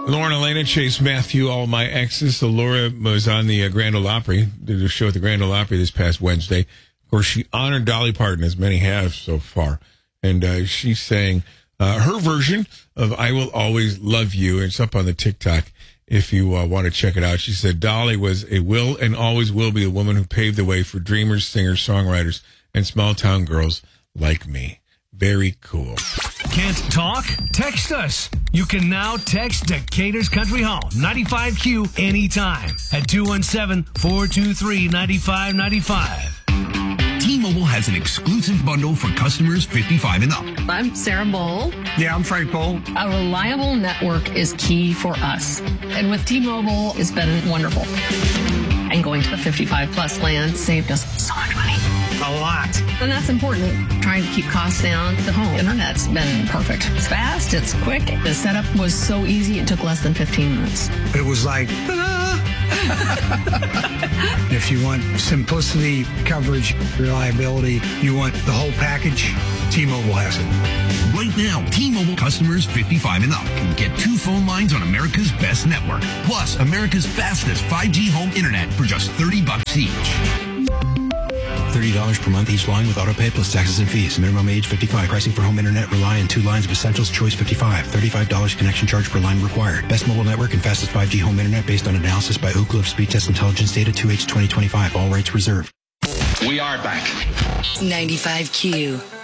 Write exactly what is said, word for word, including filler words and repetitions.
Lauren Elena, Chase Matthew, all my exes. So Laura was on the uh, Grand Ole Opry, did a show at the Grand Ole Opry this past Wednesday. Of course, she honored Dolly Parton, as many have so far. And uh, she sang uh, her version of I Will Always Love You. It's up on the TikTok if you uh, want to check it out. She said, Dolly was a will and always will be a woman who paved the way for dreamers, singers, songwriters, and small-town girls like me. Very cool. Can't talk? Text us. You can now text Decatur's Country Home, ninety-five Q, anytime at two one seven, four two three, nine five nine five. T-Mobile has an exclusive bundle for customers fifty-five and up. I'm Sarah Bowl. Yeah, I'm Frank Bowl. A reliable network is key for us. And with T-Mobile, it's been wonderful. And going to the fifty-five plus plan saved us so much money. A lot. And that's important. Trying to keep costs down. The home internet's been perfect. It's fast. It's quick. The setup was so easy. It took less than fifteen minutes. It was like, if you want simplicity, coverage, reliability, you want the whole package, T-Mobile has it. Right now, T-Mobile customers fifty-five and up can get two phone lines on America's best network, plus America's fastest five G home internet for just thirty bucks each. thirty dollars per month each line with autopay plus taxes and fees. Minimum age fifty-five. Pricing for home internet rely on two lines of Essentials Choice fifty-five. thirty-five dollars connection charge per line required. Best mobile network and fastest five G home internet based on analysis by Oak Cliff Speed Test Intelligence Data two H twenty twenty-five. All rights reserved. We are back. ninety-five Q.